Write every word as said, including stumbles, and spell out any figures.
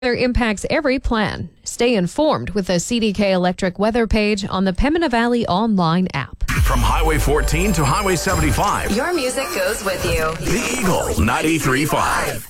Weather impacts every plan. Stay informed with the C D K Electric weather page on the Pembina Valley online app. From Highway fourteen to Highway seventy-five, your music goes with you. The Eagle ninety-three point five.